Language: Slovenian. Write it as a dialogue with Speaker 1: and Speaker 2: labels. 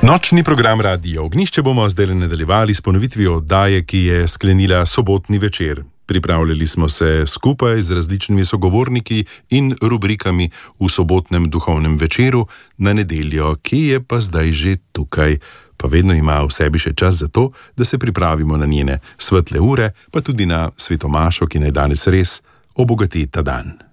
Speaker 1: Nočni program Radia Ognjišče bomo zdaj nadaljevali s ponovitvijo oddaje, ki je sklenila sobotni večer. Pripravljali smo se skupaj z različnimi sogovorniki in rubrikami v sobotnem duhovnem večeru na nedeljo, ki je pa zdaj že tukaj. Pa vedno ima v sebi še čas za to, da se pripravimo na njene svetle ure, pa tudi na svetomašo, ki naj danes res obogati ta dan.